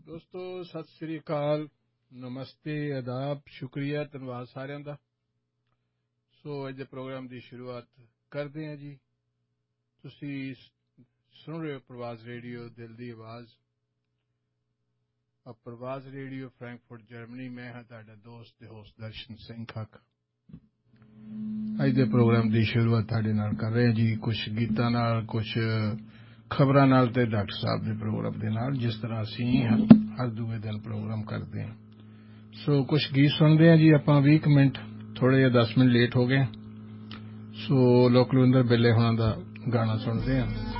दोस्तों सत श्री अकाल, नमस्ते, आदाब, शुक्रिया, धन्यवाद सारिਆਂ ਦਾ। ਸੋ ਅੱਜ ਦੇ ਪ੍ਰੋਗਰਾਮ ਦੀ ਸ਼ੁਰੂਆਤ ਕਰਦੇ ਹਾਂ ਜੀ। ਤੁਸੀਂ ਸੁਣ ਰਹੇ ਹੋ ਪ੍ਰਵਾਜ਼ ਰੇਡੀਓ, ਦਿਲ ਦੀ ਆਵਾਜ਼। ਪ੍ਰਵਾਜ਼ ਰੇਡੀਓ ਫਰੈਂਕਫਰਟ ਜਰਮਨੀ। ਮੈਂ ਹਾਂ ਤੁਹਾਡਾ ਦੋਸਤ ਤੇ ਹੋਸਟ ਦਰਸ਼ਨ ਸਿੰਘ ਖੱਕ। ਅੱਜ ਦੇ ਪ੍ਰੋਗਰਾਮ ਦੀ ਸ਼ੁਰੂਆਤ ਤੁਹਾਡੇ ਨਾਲ ਕਰ ਰਹੇ ਹਾਂ ਜੀ, ਕੁਝ ਗੀਤਾਂ ਨਾਲ, ਕੁਝ ਖਬਰਾਂ ਨਾਲ ਤੇ ਡਾਕਟਰ ਸਾਹਿਬ ਦੇ ਪ੍ਰੋਗਰਾਮ ਦੇ ਨਾਲ, ਜਿਸ ਤਰ੍ਹਾਂ ਅਸੀਂ ਹਰ ਦੂਏ ਦਿਨ ਪ੍ਰੋਗਰਾਮ ਕਰਦੇ ਹਾਂ। ਸੋ ਕੁਝ ਗੀਤ ਸੁਣਦੇ ਹਾਂ ਜੀ ਆਪਾਂ। 20 ਮਿੰਟ, ਥੋੜੇ ਜਿਹਾ 10 ਮਿੰਟ ਲੇਟ ਹੋ ਗਏ। ਸੋ ਲੋਕਲਵਿੰਦਰ ਬਿੱਲੇ ਹੋਣਾ ਦਾ ਗਾਣਾ ਸੁਣਦੇ ਹਾਂ।